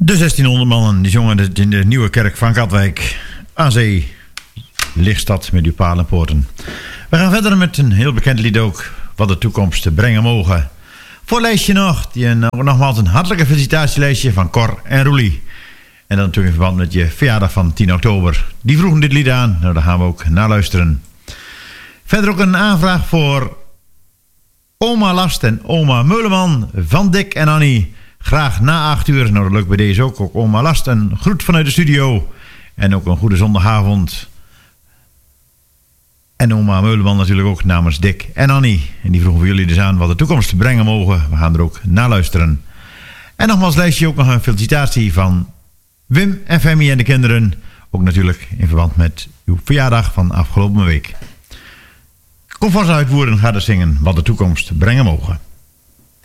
De 1600 mannen die zongen het in de Nieuwe Kerk van Katwijk. Aan zee, lichtstad met uw palen en poorten. We gaan verder met een heel bekend lied ook. Wat de toekomst te brengen mogen. Voorlijstje nog. Nogmaals een hartelijke felicitatielijstje van Cor en Roelie. En dan natuurlijk in verband met je verjaardag van 10 oktober. Die vroegen dit lied aan. Nou, daar gaan we ook naar luisteren. Verder ook een aanvraag voor oma Last en oma Meuleman van Dick en Annie. Graag na 8 uur. Nou, dat lukt bij deze ook. Ook oma Last een groet vanuit de studio. En ook een goede zondagavond. En oma Meuleman natuurlijk ook namens Dick en Annie. En die vroegen voor jullie dus aan wat de toekomst brengen mogen. We gaan er ook naar luisteren. En nogmaals lijstje ook nog een felicitatie van Wim en Femi en de kinderen. Ook natuurlijk in verband met uw verjaardag van afgelopen week. Kom vast uit Woerden, ga er zingen wat de toekomst brengen mogen.